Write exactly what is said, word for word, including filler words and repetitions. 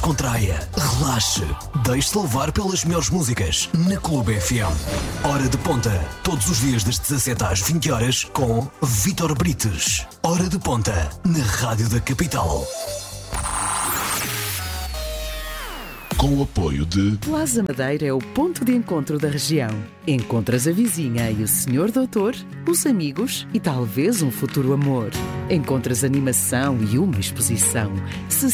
descontraia, relaxe, deixe-se levar pelas melhores músicas na Clube F M. Hora de Ponta, todos os dias das dezassete às vinte horas com Vítor Brites. Hora de Ponta, na Rádio da Capital. Com o apoio de Plaza Madeira é o ponto de encontro da região. Encontras a vizinha e o senhor doutor, os amigos e talvez um futuro amor. Encontras animação e uma exposição. Se